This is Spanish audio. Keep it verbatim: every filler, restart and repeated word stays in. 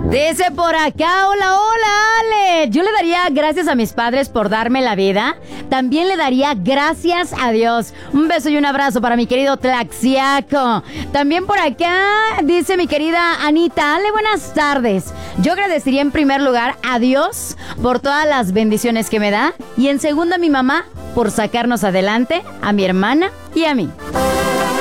Dice por acá, hola, hola, Ale. Yo le daría gracias a mis padres por darme la vida. También le daría gracias a Dios. Un beso y un abrazo para mi querido Tlaxiaco. También por acá dice mi querida Anita, Ale, buenas tardes. Yo agradecería en primer lugar a Dios por todas las bendiciones que me da. Y en segunda a mi mamá por sacarnos adelante, a mi hermana y a mí.